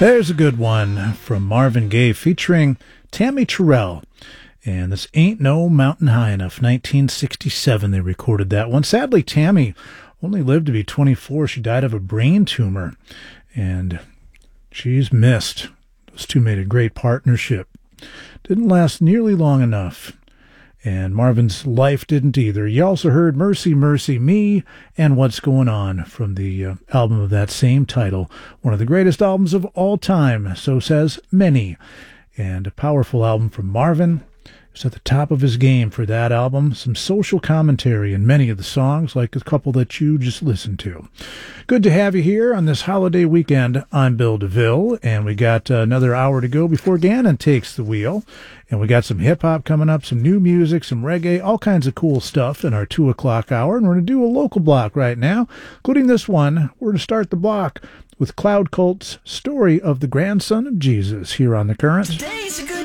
There's a good one from Marvin Gaye featuring Tammy Terrell. And this Ain't No Mountain High Enough. 1967 they recorded that one. Sadly, Tammy only lived to be 24. She died of a brain tumor. And she's missed. Those two made a great partnership. Didn't last nearly long enough. And Marvin's life didn't either. You also heard Mercy, Mercy Me and What's Going On from the album of that same title. One of the greatest albums of all time, so says many. And a powerful album from Marvin. It's at the top of his game for that album. Some social commentary in many of the songs, like a couple that you just listened to. Good to have you here on this holiday weekend. I'm Bill DeVille, and we got another hour to go before Gannon takes the wheel. And we got some hip-hop coming up, some new music, some reggae, all kinds of cool stuff in our 2 o'clock hour. And we're going to do a local block right now, including this one. We're going to start the block with Cloud Cult's Story of the Grandson of Jesus here on The Current.